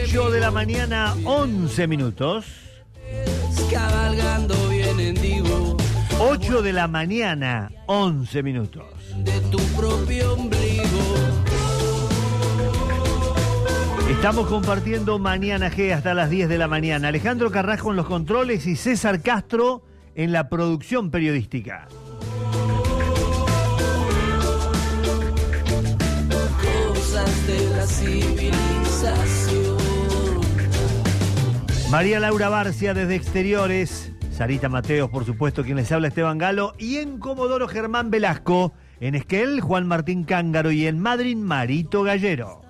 8 de la mañana, 11 minutos. Cabalgando bien en divo. 8 de la mañana, 11 minutos. De tu propio ombligo. Estamos compartiendo Mañana G hasta las 10 de la mañana. Alejandro Carrasco en los controles y César Castro en la producción periodística. Cosas de la civilización. María Laura Barcia desde Exteriores. Sarita Mateos, por supuesto, quien les habla, Esteban Galo. Y en Comodoro, Germán Velasco. En Esquel, Juan Martín Cángaro. Y en Madrid, Marito Gallero.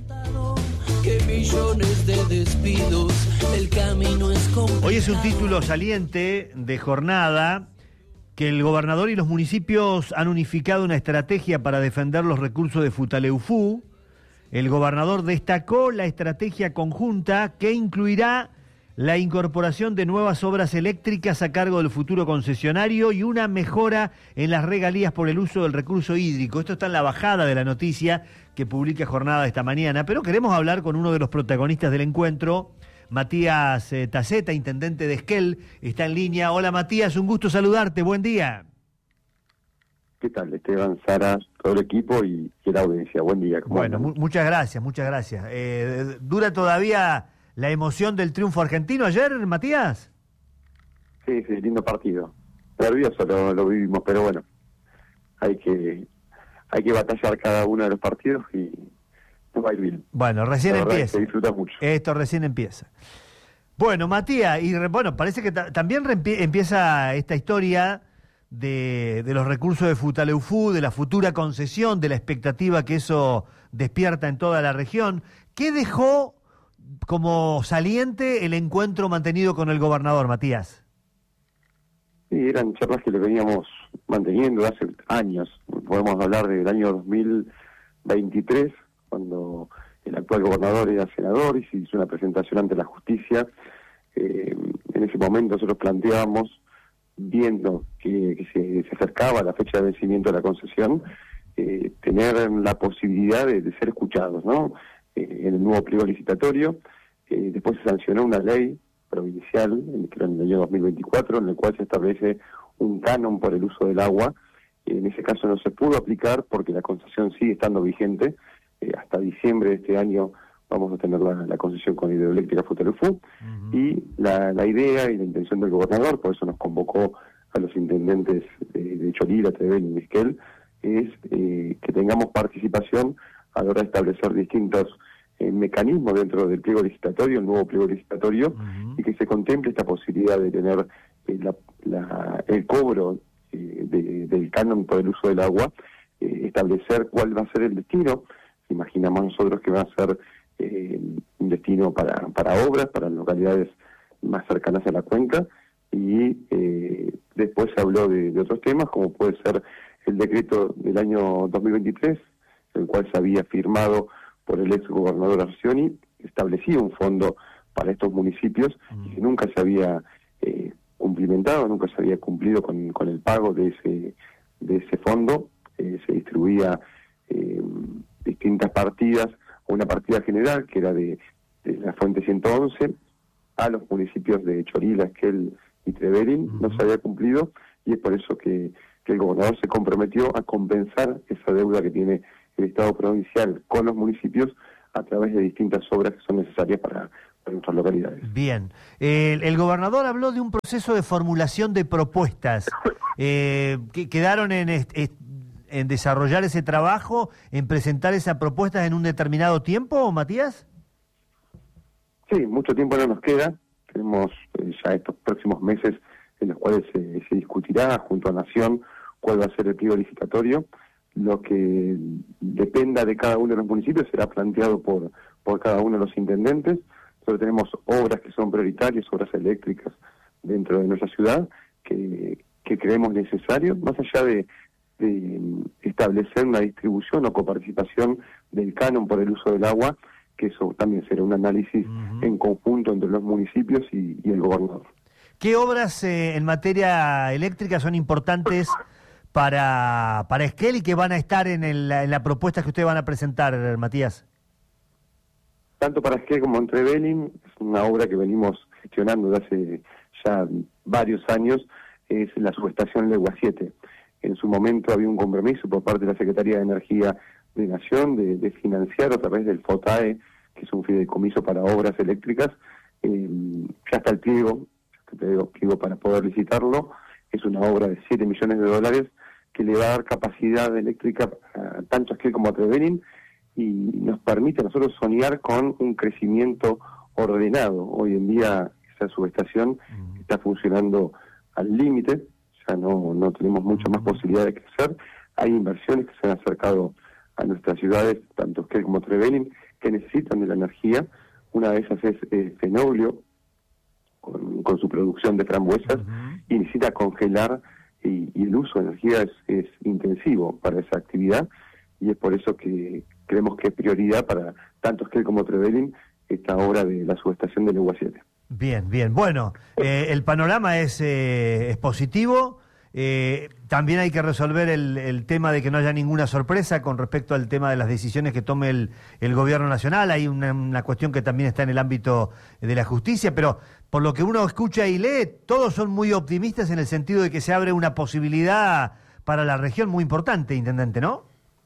Que millones de despidos, el camino es complicado. Hoy es un título saliente de jornada que el gobernador y los municipios han unificado una estrategia para defender los recursos de Futaleufú. El gobernador destacó la estrategia conjunta que incluirá la incorporación de nuevas obras eléctricas a cargo del futuro concesionario y una mejora en las regalías por el uso del recurso hídrico. Esto está en la bajada de la noticia que publica Jornada esta mañana, pero queremos hablar con uno de los protagonistas del encuentro, Matías Taceta, intendente de Esquel, está en línea. Hola Matías, un gusto saludarte, buen día. ¿Qué tal, Esteban, Sara, todo el equipo y la audiencia? Buen día. Bueno, muchas gracias, muchas gracias. ¿Dura todavía la emoción del triunfo argentino ayer, Matías? Sí, lindo partido. Nervioso lo vivimos, pero bueno, hay que batallar cada uno de los partidos y no va a ir bien. Bueno, recién empieza. Se disfruta mucho. Esto recién empieza. Bueno, Matías, y parece que también empieza esta historia de los recursos de Futaleufú, de la futura concesión, de la expectativa que eso despierta en toda la región. ¿Qué dejó como saliente el encuentro mantenido con el gobernador, Matías? Sí, eran charlas que le veníamos manteniendo hace años. Podemos hablar del año 2023, cuando el actual gobernador era senador y se hizo una presentación ante la justicia. En ese momento nosotros planteábamos, viendo que se acercaba la fecha de vencimiento de la concesión, tener la posibilidad de ser escuchados, ¿no? En el nuevo pliego licitatorio. Después se sancionó una ley provincial, que era en el año 2024, en el cual se establece un canon por el uso del agua. En ese caso no se pudo aplicar porque la concesión sigue estando vigente. Hasta diciembre de este año vamos a tener la concesión con Hidroeléctrica Futaleufú. Y la idea y la intención del gobernador, por eso nos convocó a los intendentes de Cholila, Trevelin y Esquel, es que tengamos participación a la hora de establecer distintos mecanismos dentro del pliego licitatorio, el nuevo pliego licitatorio, y que se contemple esta posibilidad de tener el cobro del canon por el uso del agua, establecer cuál va a ser el destino. Imaginamos nosotros que va a ser un destino para obras, para localidades más cercanas a la cuenca, y después se habló de otros temas, como puede ser el decreto del año 2023, el cual se había firmado por el ex gobernador Arcioni, establecía un fondo para estos municipios y que nunca se había cumplimentado, nunca se había cumplido con el pago de ese fondo. Se distribuía distintas partidas, una partida general que era de la fuente 111 a los municipios de Cholila, Esquel y Trevelin. No se había cumplido y es por eso que el gobernador se comprometió a compensar esa deuda que tiene el Estado provincial con los municipios a través de distintas obras que son necesarias para nuestras localidades. Bien. El gobernador habló de un proceso de formulación de propuestas. ¿Que quedaron en desarrollar ese trabajo, en presentar esas propuestas en un determinado tiempo, Matías? Sí, mucho tiempo no nos queda. Tenemos ya estos próximos meses en los cuales se discutirá junto a Nación cuál va a ser el pliego licitatorio. Lo que dependa de cada uno de los municipios será planteado por cada uno de los intendentes. Nosotros tenemos obras que son prioritarias, obras eléctricas dentro de nuestra ciudad, que creemos necesario, más allá de establecer una distribución o coparticipación del canon por el uso del agua, que eso también será un análisis en conjunto entre los municipios y el gobernador. ¿Qué obras en materia eléctrica son importantes para Esquel y que van a estar en la propuesta que ustedes van a presentar, Matías? tanto para Esquel como Trevelin, es una obra que venimos gestionando desde hace ya varios años, es la subestación Legua 7. En su momento había un compromiso por parte de la Secretaría de Energía de Nación de financiar a través del FOTAE, que es un fideicomiso para obras eléctricas. Ya está el pliego para poder licitarlo. Es una obra de 7 millones de dólares que le va a dar capacidad eléctrica tanto a Esquel como a Trevelin, y nos permite a nosotros soñar con un crecimiento ordenado. Hoy en día esa subestación está funcionando al límite, ya no tenemos mucha más posibilidad de crecer. Hay inversiones que se han acercado a nuestras ciudades, tanto Esquel como Trevelin, que necesitan de la energía. Una de esas es Fenoglio, con su producción de frambuesas, y necesita congelar, y el uso de energía es intensivo para esa actividad, y es por eso que creemos que es prioridad para tanto Esquel como Trevelin esta obra de la subestación de Legua 7. Bien, bien. Bueno, el panorama es positivo. También hay que resolver el tema de que no haya ninguna sorpresa con respecto al tema de las decisiones que tome el gobierno nacional. Hay una cuestión que también está en el ámbito de la justicia, pero por lo que uno escucha y lee, todos son muy optimistas en el sentido de que se abre una posibilidad para la región muy importante, intendente, ¿no?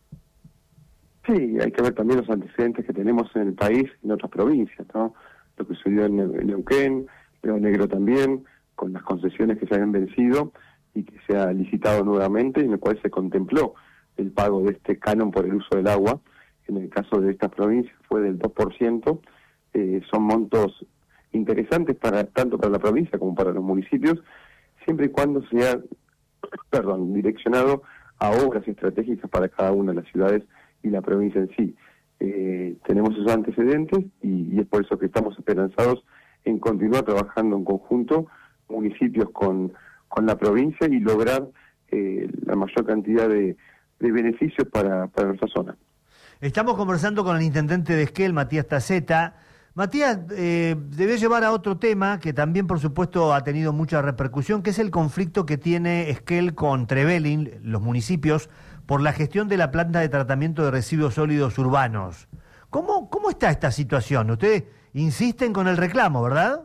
Sí, hay que ver también los antecedentes que tenemos en el país y en otras provincias, ¿no? Lo que sucedió en Neuquén, Río Negro también, con las concesiones que se habían vencido y que se ha licitado nuevamente, en el cual se contempló el pago de este canon por el uso del agua. En el caso de estas provincias fue del 2%. Son montos interesantes tanto para la provincia como para los municipios, siempre y cuando sea direccionado a obras estratégicas para cada una de las ciudades y la provincia en sí. Tenemos esos antecedentes y es por eso que estamos esperanzados en continuar trabajando en conjunto, municipios con la provincia, y lograr la mayor cantidad de beneficios para nuestra zona. Estamos conversando con el intendente de Esquel, Matías Taceta. Matías, debe llevar a otro tema que también, por supuesto, ha tenido mucha repercusión, que es el conflicto que tiene Esquel con Trevelin, los municipios, por la gestión de la planta de tratamiento de residuos sólidos urbanos. ¿Cómo está esta situación? Ustedes insisten con el reclamo, ¿verdad?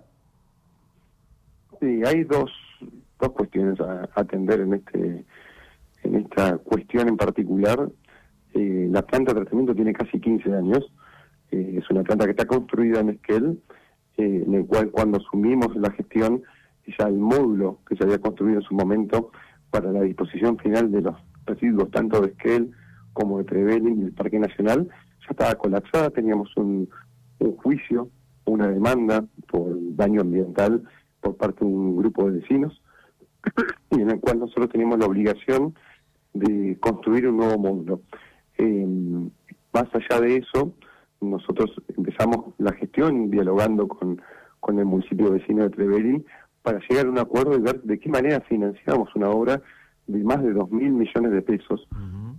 Sí, hay dos cuestiones a atender en esta cuestión en particular. La planta de tratamiento tiene casi 15 años. Es una planta que está construida en Esquel, en el cual cuando asumimos la gestión, ya el módulo que se había construido en su momento para la disposición final de los residuos tanto de Esquel como de Trevelin y el Parque Nacional ya estaba colapsada. Teníamos un juicio, una demanda por daño ambiental por parte de un grupo de vecinos, y en el cual nosotros teníamos la obligación de construir un nuevo módulo. Más allá de eso, nosotros empezamos la gestión dialogando con el municipio vecino de Trevelin para llegar a un acuerdo y ver de qué manera financiamos una obra de más de 2.000 millones de pesos.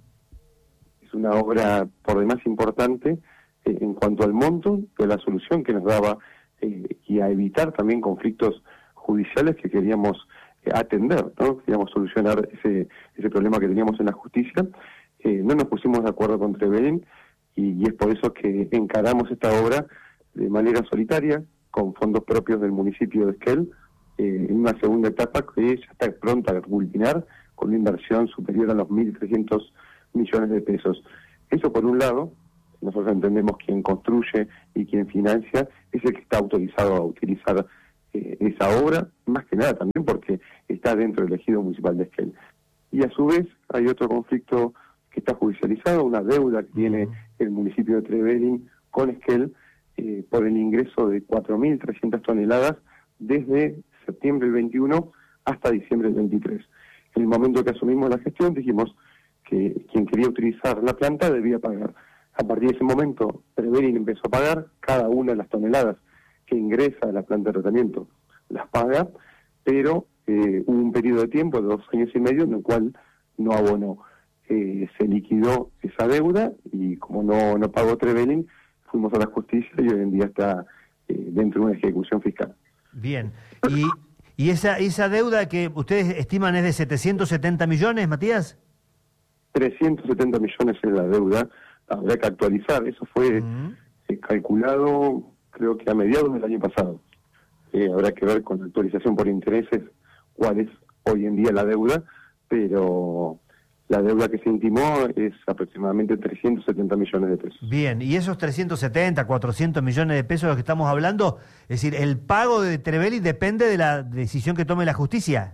Es una obra por demás importante en cuanto al monto, de la solución que nos daba, y a evitar también conflictos judiciales que queríamos atender, ¿no? Queríamos solucionar ese problema que teníamos en la justicia. No nos pusimos de acuerdo con Trevelin, y es por eso que encaramos esta obra de manera solitaria, con fondos propios del municipio de Esquel, en una segunda etapa que ya está pronta a culminar, con una inversión superior a los 1.300 millones de pesos. Eso por un lado. Nosotros entendemos quien construye y quien financia es el que está autorizado a utilizar esa obra, más que nada también porque está dentro del ejido municipal de Esquel. Y a su vez hay otro conflicto que está judicializado, una deuda que tiene el municipio de Trevelin con Esquel por el ingreso de 4.300 toneladas desde septiembre del 21 hasta diciembre del 23. En el momento que asumimos la gestión dijimos que quien quería utilizar la planta debía pagar. A partir de ese momento, Trevelin empezó a pagar cada una de las toneladas que ingresa a la planta de tratamiento, las paga, pero hubo un periodo de tiempo de 2 años y medio en el cual no abonó. Se liquidó esa deuda y como no pagó Trevelin, fuimos a la justicia y hoy en día está dentro de una ejecución fiscal. Bien. ¿Y esa deuda que ustedes estiman es de 770 millones, Matías? 370 millones es la deuda. Habrá que actualizar. Eso fue calculado, creo que a mediados del año pasado. Habrá que ver con la actualización por intereses cuál es hoy en día la deuda, pero la deuda que se intimó es aproximadamente 370 millones de pesos. Bien, y esos 370, 400 millones de pesos de los que estamos hablando, es decir, el pago de Trevelin depende de la decisión que tome la justicia.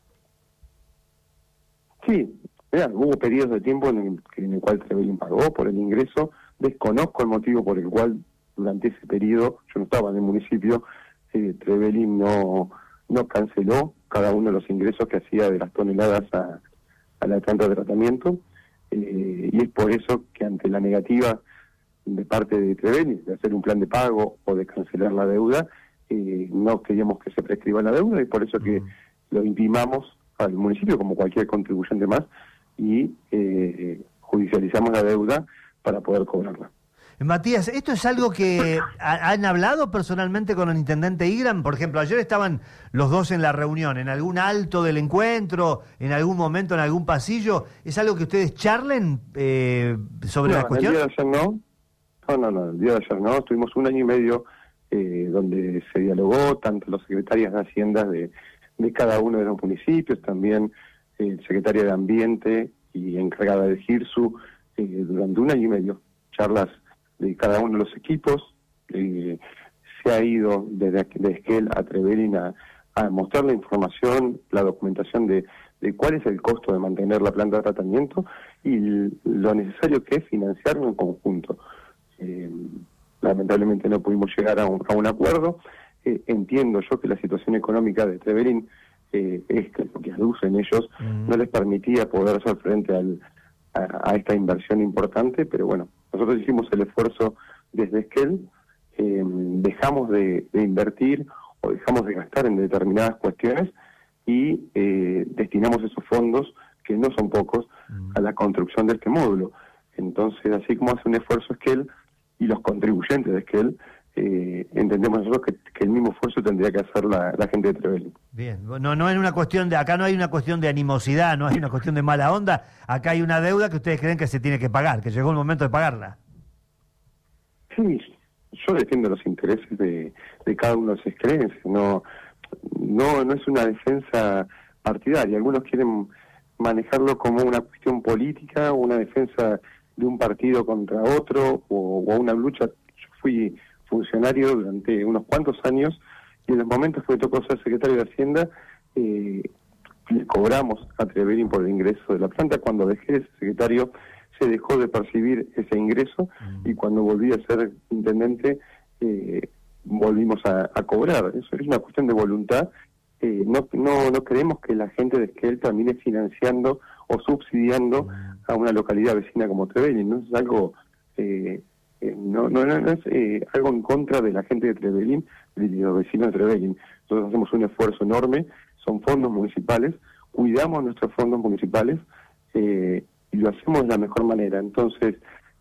Sí, hubo periodos de tiempo en el cual Trevelin pagó por el ingreso. Desconozco el motivo por el cual durante ese periodo, yo no estaba en el municipio, Trevelin no canceló cada uno de los ingresos que hacía de las toneladas a la planta de tratamiento, y es por eso que ante la negativa de parte de Trevelin de hacer un plan de pago o de cancelar la deuda, no queríamos que se prescriba la deuda, y por eso que lo intimamos al municipio como cualquier contribuyente más, y judicializamos la deuda para poder cobrarla. Matías, ¿esto es algo que han hablado personalmente con el intendente Igram? Por ejemplo, ayer estaban los dos en la reunión, en algún alto del encuentro, en algún momento, en algún pasillo. ¿Es algo que ustedes charlen sobre la cuestión? El día de ayer no, el día de ayer no. Estuvimos 1 año y medio donde se dialogó, tanto los secretarios de Hacienda de cada uno de los municipios, también el secretario de Ambiente y encargada de GIRSU, durante 1 año y medio, charlas de cada uno de los equipos. Se ha ido desde Esquel a Trevelin a mostrar la información, la documentación de cuál es el costo de mantener la planta de tratamiento y lo necesario que es financiarlo en conjunto. Lamentablemente no pudimos llegar a un acuerdo. Entiendo yo que la situación económica de Trevelin es que lo que aducen ellos no les permitía poder hacer frente a esta inversión importante, pero bueno, nosotros hicimos el esfuerzo desde Esquel, dejamos de invertir o dejamos de gastar en determinadas cuestiones y destinamos esos fondos, que no son pocos, a la construcción de este módulo. Entonces, así como hace un esfuerzo Esquel y los contribuyentes de Esquel, entendemos nosotros que el mismo esfuerzo tendría que hacer la gente de Trevelin. Bien, no es una cuestión de, acá no hay una cuestión de animosidad, no hay una cuestión de mala onda, acá hay una deuda que ustedes creen que se tiene que pagar, que llegó el momento de pagarla. Sí, yo defiendo los intereses de cada uno de los esquelenses, no es una defensa partidaria. Algunos quieren manejarlo como una cuestión política, o una defensa de un partido contra otro, o una lucha. Yo fui funcionario durante unos cuantos años, y en los momentos que me tocó ser secretario de Hacienda, le cobramos a Trevelin por el ingreso de la planta. Cuando dejé de ser secretario, se dejó de percibir ese ingreso, y cuando volví a ser intendente, volvimos a cobrar. Eso es una cuestión de voluntad. No queremos que la gente de Esquel termine financiando o subsidiando a una localidad vecina como Trevelin. No es algo no es algo en contra de la gente de Trevelin, de los vecinos de Trevelin. Nosotros hacemos un esfuerzo enorme, son fondos municipales, cuidamos nuestros fondos municipales, y lo hacemos de la mejor manera. Entonces,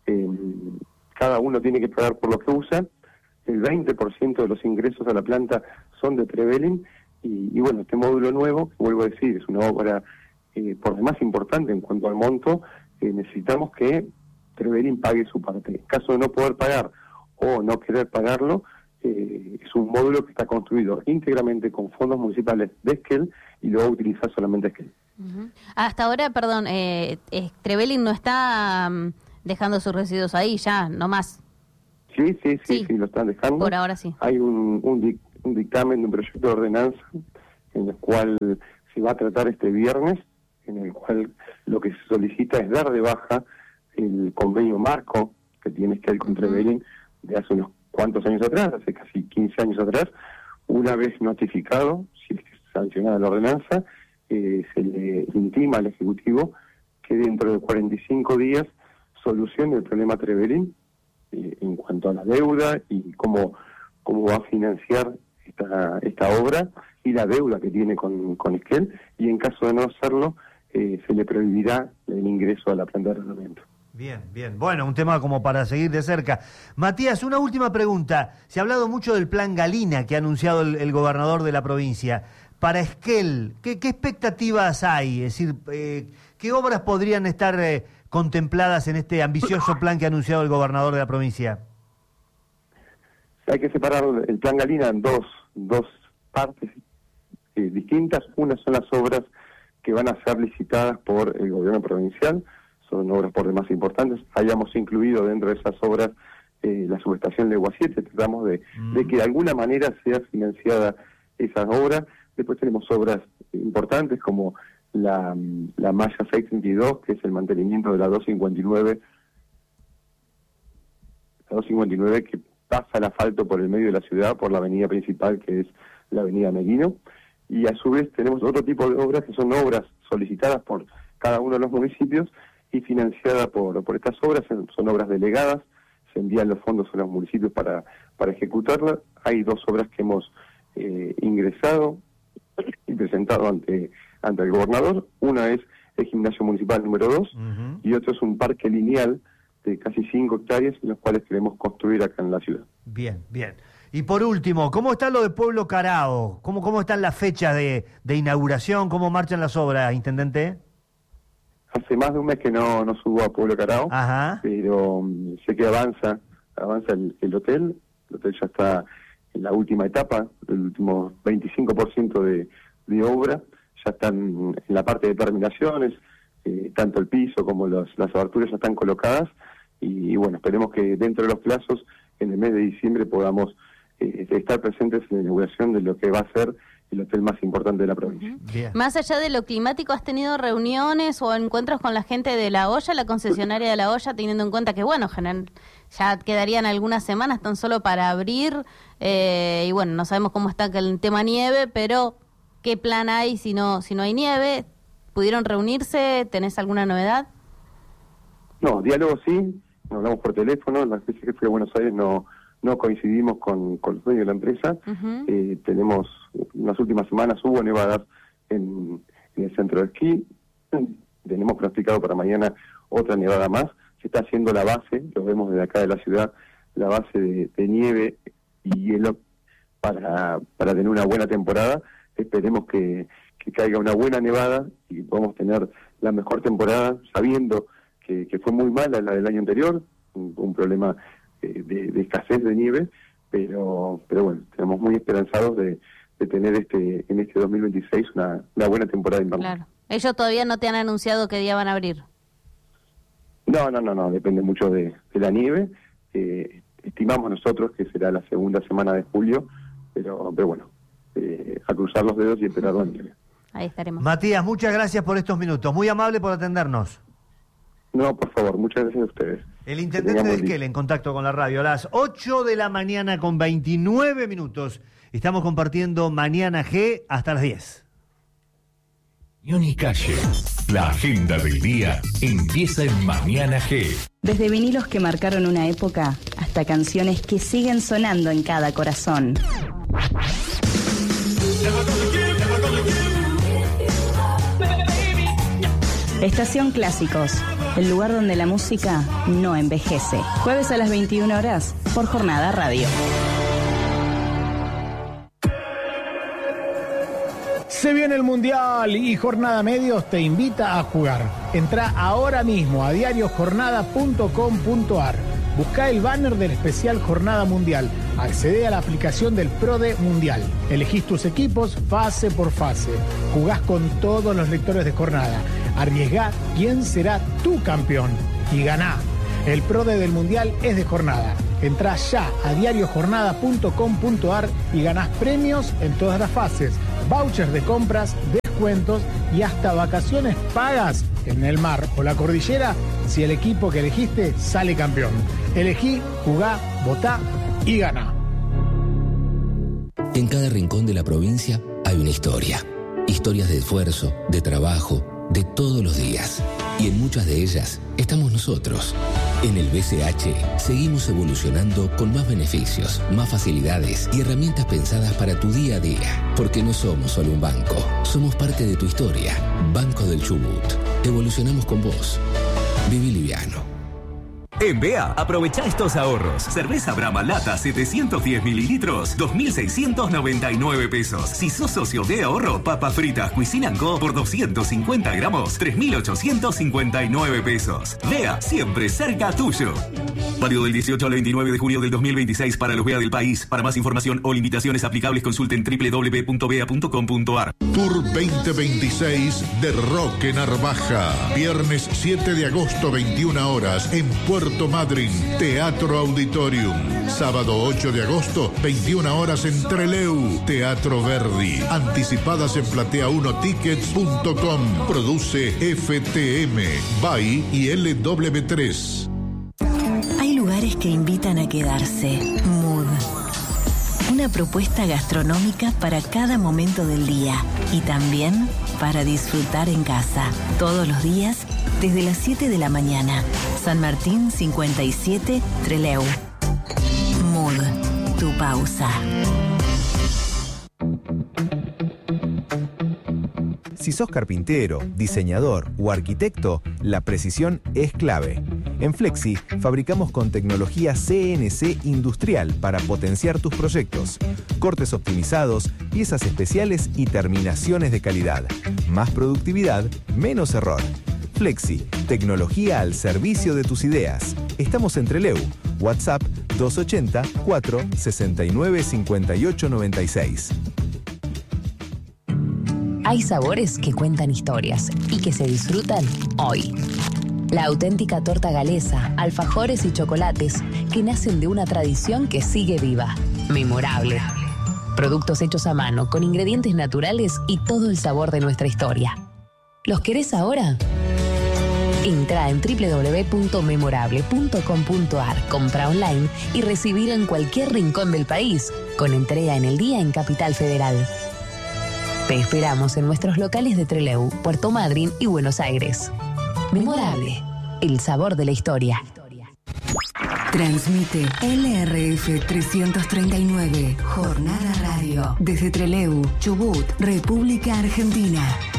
cada uno tiene que pagar por lo que usa. El 20% de los ingresos a la planta son de Trevelin, y bueno, este módulo nuevo, vuelvo a decir, es una obra por demás importante en cuanto al monto. Necesitamos que Trevelin pague su parte. En caso de no poder pagar o no querer pagarlo, es un módulo que está construido íntegramente con fondos municipales de Esquel, y lo va a utilizar solamente Esquel. Hasta ahora, perdón, Trevelin no está dejando sus residuos ahí ya, no más. Sí, lo están dejando. Por ahora sí. Hay un dictamen de un proyecto de ordenanza en el cual se va a tratar este viernes, en el cual lo que se solicita es dar de baja el convenio marco que tiene Esquel con Trevelin de hace unos cuantos años atrás, hace casi 15 años atrás. Una vez notificado, si es sancionada la ordenanza, se le intima al Ejecutivo que dentro de 45 días solucione el problema Trevelin en cuanto a la deuda y cómo va a financiar esta obra y la deuda que tiene con Esquel, y en caso de no hacerlo, se le prohibirá el ingreso a la planta de tratamiento. Bien. Bueno, un tema como para seguir de cerca. Matías, una última pregunta. Se ha hablado mucho del plan Galina que ha anunciado el gobernador de la provincia. Para Esquel, ¿qué expectativas hay? Es decir, ¿qué obras podrían estar contempladas en este ambicioso plan que ha anunciado el gobernador de la provincia? Hay que separar el Plan Galina en dos partes distintas. Una son las obras que van a ser licitadas por el gobierno provincial, son obras por demás importantes. Hayamos incluido dentro de esas obras la subestación de Guasiete, tratamos de que de alguna manera sea financiada esas obras. Después tenemos obras importantes como la malla 632, que es el mantenimiento de la 259, que pasa el asfalto por el medio de la ciudad, por la avenida principal, que es la avenida Merino. Y a su vez tenemos otro tipo de obras que son obras solicitadas por cada uno de los municipios y financiadas por estas obras. Son obras delegadas, se envían los fondos a los municipios para ejecutarlas. Hay 2 obras que hemos ingresado y presentado ante el gobernador. Una es el gimnasio municipal número 2 y otro es un parque lineal de casi 5 hectáreas en los cuales queremos construir acá en la ciudad. Bien. Y por último, ¿cómo está lo de Pueblo Carao? ¿Cómo están las fechas de inauguración? ¿Cómo marchan las obras, intendente? Hace más de un mes que no subo a Pueblo Carao, pero sé que avanza el hotel. El hotel ya está en la última etapa, el último 25% de obra. Ya están en la parte de terminaciones, tanto el piso como las aberturas ya están colocadas. Y bueno, esperemos que dentro de los plazos, en el mes de diciembre, podamos estar presentes en la inauguración de lo que va a ser el hotel más importante de la provincia. Más allá de lo climático, ¿has tenido reuniones o encuentros con la gente de La Hoya, la concesionaria de La Hoya, teniendo en cuenta que, bueno, ya quedarían algunas semanas tan solo para abrir, y bueno, no sabemos cómo está el tema nieve, pero ¿qué plan hay si no hay nieve? ¿Pudieron reunirse? ¿Tenés alguna novedad? No, diálogo sí, nos hablamos por teléfono. Las veces que fui a Buenos Aires no coincidimos con los dueños de la empresa. Tenemos, unas últimas semanas hubo nevadas en el centro de esquí. Tenemos pronosticado para mañana otra nevada más. Se está haciendo la base, lo vemos desde acá de la ciudad, la base de nieve y hielo para tener una buena temporada. Esperemos que caiga una buena nevada y podamos tener la mejor temporada, sabiendo que fue muy mala la del año anterior, un problema de escasez de nieve, pero bueno, estamos muy esperanzados de tener en este 2026 una buena temporada invernal. Claro. ¿Ellos todavía no te han anunciado qué día van a abrir? No, depende mucho de la nieve. Estimamos nosotros que será la segunda semana de julio, pero bueno, a cruzar los dedos y esperar la nieve. Ahí estaremos. Matías, muchas gracias por estos minutos, muy amable por atendernos. No, por favor, muchas gracias a ustedes. El intendente de Esquel en contacto con la radio a las 8 de la mañana con 29 minutos. Estamos compartiendo Mañana G hasta las 10. Unicalle. La agenda del día empieza en Mañana G. Desde vinilos que marcaron una época hasta canciones que siguen sonando en cada corazón. Estación Clásicos, el lugar donde la música no envejece. Jueves a las 21 horas por Jornada Radio. Se viene el Mundial y Jornada Medios te invita a jugar. Entrá ahora mismo a diariojornada.com.ar. Buscá el banner del especial Jornada Mundial. Accedé a la aplicación del PRODE Mundial. Elegís tus equipos fase por fase. Jugás con todos los lectores de jornada. Arriesgá quién será tu campeón y ganá. El PRODE del Mundial es de jornada. Entrá ya a diariojornada.com.ar y ganás premios en todas las fases, vouchers de compras, descuentos y hasta vacaciones pagas en el mar o la cordillera si el equipo que elegiste sale campeón. Elegí, jugá, votá y ganá. En cada rincón de la provincia hay una historia. Historias de esfuerzo, de trabajo, de todos los días. Y en muchas de ellas estamos nosotros. En el BCH seguimos evolucionando con más beneficios, más facilidades y herramientas pensadas para tu día a día. Porque no somos solo un banco, somos parte de tu historia. Banco del Chubut. Evolucionamos con vos. Viví liviano. En BEA, aprovecha estos ahorros. Cerveza Brahma Lata 710 mililitros, 2.699 pesos. Si sos socio de ahorro, papas fritas Cuisine & Co por 250 gramos, 3.859 pesos. BEA, siempre cerca tuyo. Válido del 18 al 29 de junio del 2026 para los BEA del país. Para más información o limitaciones aplicables consulten www.bea.com.ar. Tour 2026 de Roque Narvaja. Viernes 7 de agosto, 21 horas, en Puerto Madryn, Teatro Auditorium. Sábado 8 de agosto, 21 horas en Trelew, Teatro Verdi. Anticipadas en platea1tickets.com. Produce FTM, BAI y LW3. Hay lugares que invitan a quedarse. Mood. Una propuesta gastronómica para cada momento del día y también para disfrutar en casa. Todos los días desde las 7 de la mañana. San Martín 57, Trelew. Mood. Tu pausa. Si sos carpintero, diseñador o arquitecto, la precisión es clave. En Flexi fabricamos con tecnología CNC industrial para potenciar tus proyectos. Cortes optimizados, piezas especiales y terminaciones de calidad. Más productividad, menos error. Flexi, tecnología al servicio de tus ideas. Estamos en Trelew. WhatsApp 280 4 69 58 96. Hay sabores que cuentan historias y que se disfrutan hoy. La auténtica torta galesa, alfajores y chocolates que nacen de una tradición que sigue viva. Memorable. Productos hechos a mano con ingredientes naturales y todo el sabor de nuestra historia. ¿Los querés ahora? Entra en www.memorable.com.ar, compra online y recibir en cualquier rincón del país, con entrega en el día en Capital Federal. Te esperamos en nuestros locales de Trelew, Puerto Madryn y Buenos Aires. Memorable, el sabor de la historia. Transmite LRF 339, Jornada Radio, desde Trelew, Chubut, República Argentina.